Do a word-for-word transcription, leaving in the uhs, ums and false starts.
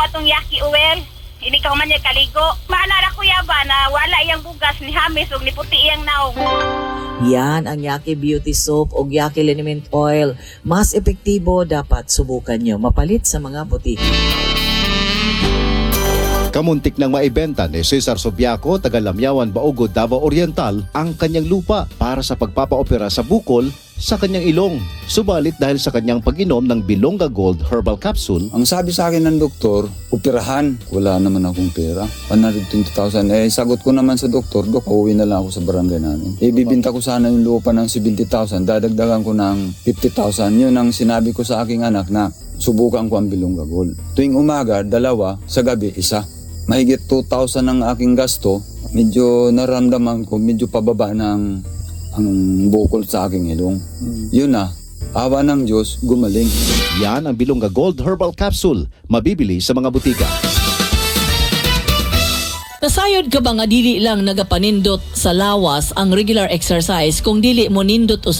atong yaki oil. Ini ka man niya kaligo. Maanara kuya ba na wala iyang bugas ni hamis ug ni puti iyang naong. Yan ang Yaki Beauty Soap o Yaki Liniment Oil. Mas epektibo, dapat subukan nyo. Mapalit sa mga butika. Kamuntik nang maibenta ni Cesar Subiaco, taga Lamyawan, Baugod, Davao Oriental ang kanyang lupa para sa pagpapaopera sa bukol sa kanyang ilong. Subalit dahil sa kanyang pag-inom ng Bilonga Gold Herbal Capsule, ang sabi sa akin ng doktor, operahan. Wala naman akong pera. one hundred twenty thousand. Eh, sagot ko naman sa doktor, Dok, uuwi na lang ako sa barangay namin. Eh, bibinta ko sana yung lupa ng seventy thousand. Dadagdagan ko ng fifty thousand. Yun ang sinabi ko sa aking anak na subukan ko ang Bilonga Gold. Tuwing umaga, dalawa. Sa gabi, isa. Mahigit two thousand ang aking gasto. Medyo naramdaman ko, medyo pababa ng ang bukol sa aking ilong. Hmm. Yun na, awa ng Diyos, gumaling. yan ang Bilonga Gold Herbal Capsule. Mabibili sa mga butika. Nasayod ka ba nga dili lang nagapanindot sa lawas ang regular exercise kung dili mo nindot